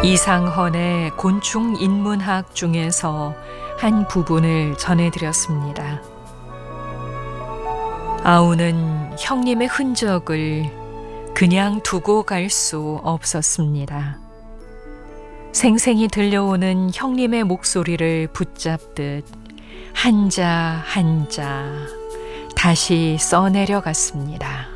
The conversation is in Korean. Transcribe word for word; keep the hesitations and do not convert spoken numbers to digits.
이상헌의 곤충 인문학 중에서 한 부분을 전해드렸습니다. 아우는 형님의 흔적을 그냥 두고 갈 수 없었습니다. 생생히 들려오는 형님의 목소리를 붙잡듯 한자 한자 다시 써내려갔습니다.